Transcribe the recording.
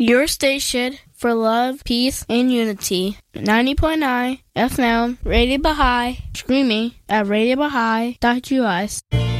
Your station for love, peace, and unity. 90.9 FM, Radio Baha'i, streaming at radiobaha'i.us.